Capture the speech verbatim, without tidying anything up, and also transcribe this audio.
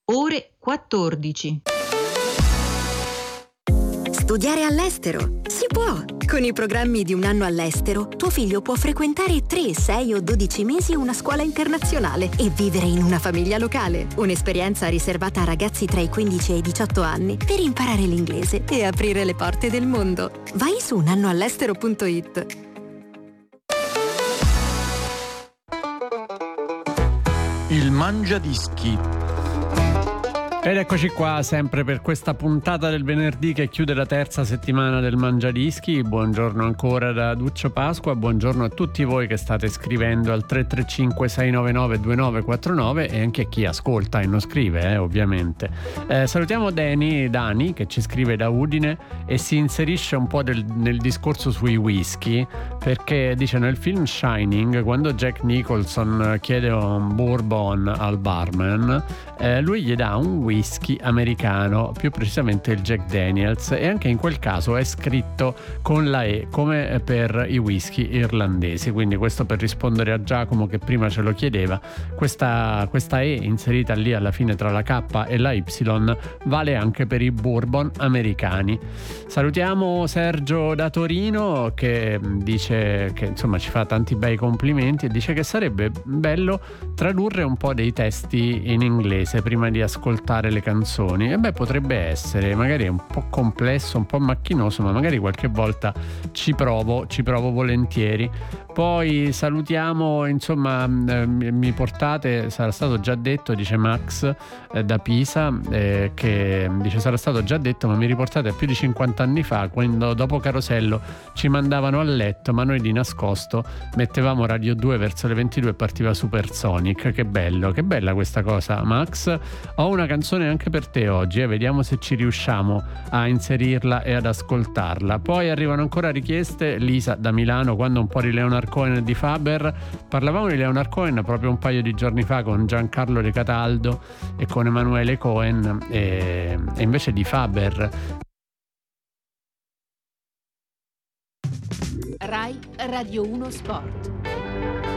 ore quattordici. Studiare all'estero? Si può! Con i programmi di un anno all'estero, tuo figlio può frequentare tre, sei o dodici mesi una scuola internazionale e vivere in una famiglia locale. Un'esperienza riservata a ragazzi tra i quindici e i diciotto anni per imparare l'inglese e aprire le porte del mondo. Vai su un anno all'estero punto it. Il Mangiadischi. Ed eccoci qua sempre per questa puntata del venerdì che chiude la terza settimana del Mangiadischi. Buongiorno ancora da Duccio Pasqua, buongiorno a tutti voi che state scrivendo al tre tre cinque sei nove nove due nove quattro nove e anche a chi ascolta e non scrive, eh, ovviamente. Eh, salutiamo Dani, Dani che ci scrive da Udine e si inserisce un po' del, nel discorso sui whisky, perché dice: nel film Shining, quando Jack Nicholson chiede un bourbon al barman, eh, lui gli dà un whisky americano, più precisamente il Jack Daniels, e anche in quel caso è scritto con la E come per i whisky irlandesi, quindi questo per rispondere a Giacomo che prima ce lo chiedeva. Questa, questa E inserita lì alla fine tra la K e la Y vale anche per i bourbon americani. Salutiamo Sergio da Torino che dice che insomma ci fa tanti bei complimenti e dice che sarebbe bello tradurre un po' dei testi in inglese prima di ascoltare le canzoni. E beh, potrebbe essere, magari è un po' complesso, un po' macchinoso, ma magari qualche volta ci provo, ci provo volentieri. Poi salutiamo, insomma, eh, mi portate, sarà stato già detto, dice Max eh, da Pisa, eh, che dice sarà stato già detto, ma mi riportate a più di cinquanta anni fa, quando dopo Carosello ci mandavano a letto, ma noi di nascosto mettevamo Radio due verso le ventidue e partiva Supersonic. Che bello, che bella questa cosa, Max. Ho una canzone anche per te oggi, eh, vediamo se ci riusciamo a inserirla e ad ascoltarla. Poi arrivano ancora richieste. Lisa da Milano: quando un po' di Leonard Cohen e di Faber. Parlavamo di Leonard Cohen proprio un paio di giorni fa con Giancarlo De Cataldo e con Emanuele Cohen, e, e invece di Faber. Rai Radio uno Sport.